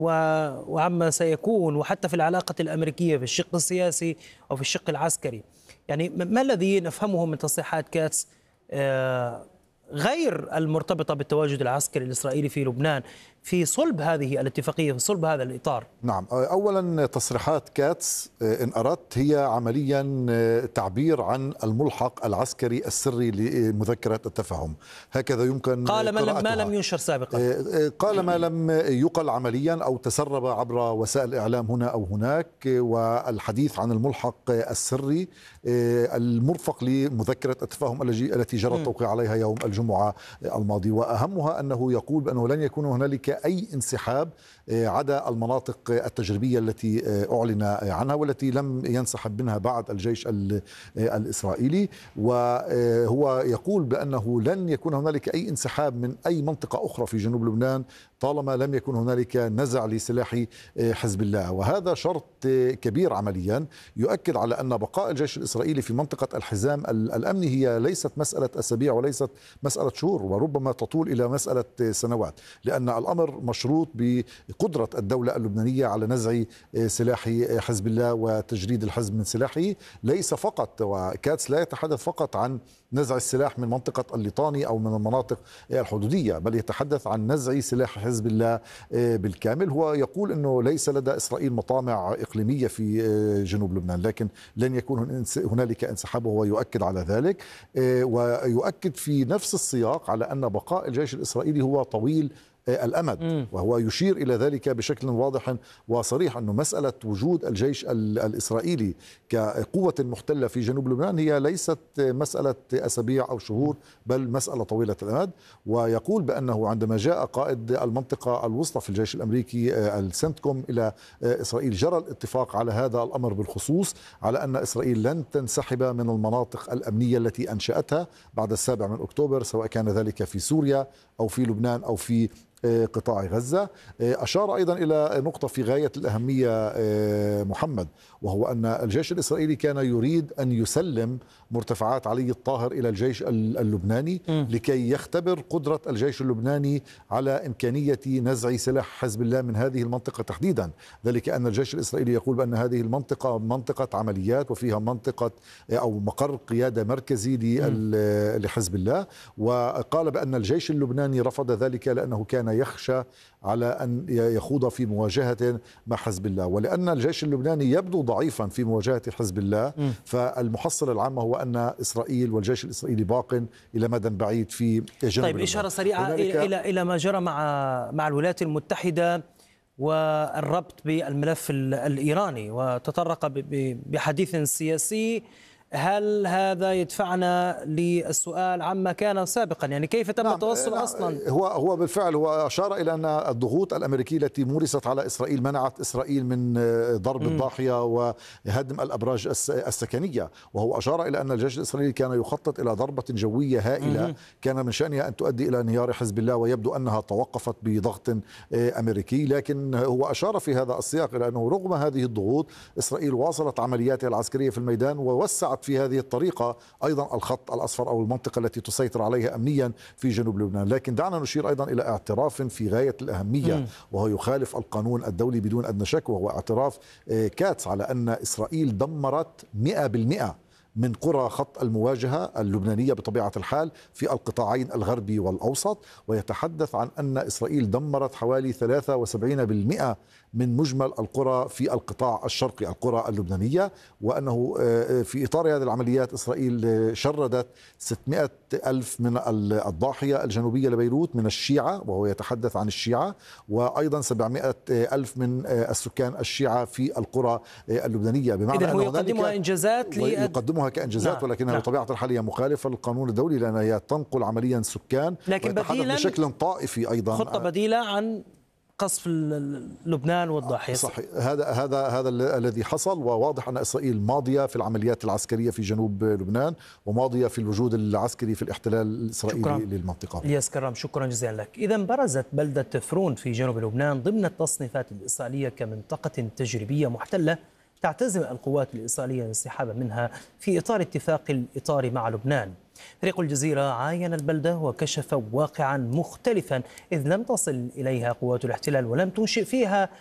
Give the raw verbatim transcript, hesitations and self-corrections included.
وعما سيكون، وحتى في العلاقة الأمريكية في الشق السياسي أو في الشق العسكري. يعني ما الذي نفهمه من تصريحات كاتس غير المرتبطة بالتواجد العسكري الإسرائيلي في لبنان في صلب هذه الاتفاقية، في صلب هذا الإطار؟ نعم، أولا تصريحات كاتس إن أردت هي عمليا تعبير عن الملحق العسكري السري لمذكرة التفاهم، هكذا يمكن قال ما لم, ما لم ينشر سابقا، قال ما لم يقل عمليا أو تسرب عبر وسائل الإعلام هنا أو هناك، والحديث عن الملحق السري المرفق لمذكرة التفاهم التي جرى التوقيع عليها يوم الجمعة الماضي. وأهمها أنه يقول بأنه لن يكون هنالك أي انسحاب عدا المناطق التجريبية التي أعلن عنها والتي لم ينسحب منها بعد الجيش الإسرائيلي. وهو يقول بأنه لن يكون هنالك أي انسحاب من أي منطقة أخرى في جنوب لبنان طالما لم يكن هنالك نزع لسلاح حزب الله، وهذا شرط كبير عمليا يؤكد على أن بقاء الجيش الإسرائيلي في منطقة الحزام الأمني هي ليست مسألة أسابيع وليست مسألة شهور، وربما تطول إلى مسألة سنوات، لأن الأمر مشروط بقدرة الدولة اللبنانية على نزع سلاح حزب الله وتجريد الحزب من سلاحه. ليس فقط، وكاتس لا يتحدث فقط عن نزع السلاح من منطقة الليطاني أو من المناطق الحدودية، بل يتحدث عن نزع سلاح حزب الله بالكامل. هو يقول أنه ليس لدى إسرائيل مطامع إقليمية في جنوب لبنان، لكن لن يكون هنالك انسحاب، وهو يؤكد على ذلك. ويؤكد في نفس السياق على أن بقاء الجيش الإسرائيلي هو طويل الأمد، وهو يشير إلى ذلك بشكل واضح وصريح أنه مسألة وجود الجيش الإسرائيلي كقوة محتلة في جنوب لبنان هي ليست مسألة أسابيع أو شهور، بل مسألة طويلة الأمد. ويقول بأنه عندما جاء قائد المنطقة الوسطى في الجيش الأمريكي السنتكوم إلى إسرائيل جرى الاتفاق على هذا الأمر بالخصوص، على أن إسرائيل لن تنسحب من المناطق الأمنية التي أنشأتها بعد السابع من أكتوبر، سواء كان ذلك في سوريا أو في لبنان أو في قطاع غزة. أشار أيضا إلى نقطة في غاية الأهمية محمد، وهو أن الجيش الإسرائيلي كان يريد أن يسلم مرتفعات علي الطاهر إلى الجيش اللبناني لكي يختبر قدرة الجيش اللبناني على إمكانية نزع سلاح حزب الله من هذه المنطقة تحديدا، ذلك أن الجيش الإسرائيلي يقول بأن هذه المنطقة منطقة عمليات وفيها منطقة أو مقر قيادة مركزي لحزب الله. وقال بأن الجيش اللبناني رفض ذلك لأنه كان يخشى على أن يخوض في مواجهة مع حزب الله، ولأن الجيش اللبناني يبدو ضعيفا في مواجهة حزب الله، م. فالمحصلة العامة هو أن إسرائيل والجيش الإسرائيلي باق إلى مدى بعيد في جنوب طيب، إشارة سريعة إلى إلى إلى ما جرى مع مع الولايات المتحدة والربط بالملف الإيراني، وتطرق بحديث سياسي. هل هذا يدفعنا للسؤال عما كان سابقا؟ يعني كيف تم التوصل نعم أصلا؟ هو هو بالفعل هو أشار إلى أن الضغوط الأمريكية التي مورست على إسرائيل منعت إسرائيل من ضرب م. الضاحية وهدم الأبراج السكنية، وهو أشار إلى أن الجيش الإسرائيلي كان يخطط إلى ضربة جوية هائلة م. كان من شأنها أن تؤدي إلى انهيار حزب الله، ويبدو أنها توقفت بضغط أمريكي. لكن هو أشار في هذا السياق إلى أنه رغم هذه الضغوط إسرائيل واصلت عملياتها العسكرية في الميدان، ووسعت في هذه الطريقة أيضا الخط الأصفر أو المنطقة التي تسيطر عليها أمنيا في جنوب لبنان. لكن دعنا نشير أيضا إلى اعتراف في غاية الأهمية، وهو يخالف القانون الدولي بدون أدنى شك، وهو اعتراف كاتس على أن إسرائيل دمرت مئة بالمئة من قرى خط المواجهة اللبنانية بطبيعة الحال في القطاعين الغربي والأوسط، ويتحدث عن أن إسرائيل دمرت حوالي ثلاثة وسبعين بالمئة من مجمل القرى في القطاع الشرقي، القرى اللبنانية، وأنه في إطار هذه العمليات إسرائيل شردت ستمئة ألف من الضاحية الجنوبية لبيروت من الشيعة، وهو يتحدث عن الشيعة، وأيضا سبعمئة ألف من السكان الشيعة في القرى اللبنانية، بمعنى أنه يقدمها إنجازات يقدمها كإنجازات، نعم. ولكنها نعم. بطبيعة الحال هي مخالفة للقانون الدولي، لأنها هي تنقل عمليا سكان، لكن بديلا بشكل طائفي أيضا، خطة بديلة عن قصف لبنان والضاحية. صحيح، هذا هذا هذا الذي حصل، وواضح أن إسرائيل ماضية في العمليات العسكرية في جنوب لبنان، وماضية في الوجود العسكري في الاحتلال الإسرائيلي شكرا. للمنطقة. الياس كرام، شكرا جزيلا لك. إذا برزت بلدة فرون في جنوب لبنان ضمن التصنيفات الإسرائيلية كمنطقة تجريبية محتلة تعتزم القوات الإسرائيلية الانسحاب منها في إطار اتفاق الإطار مع لبنان. فريق الجزيرة عاين البلدة وكشف واقعا مختلفا إذ لم تصل إليها قوات الاحتلال ولم تنشئ فيها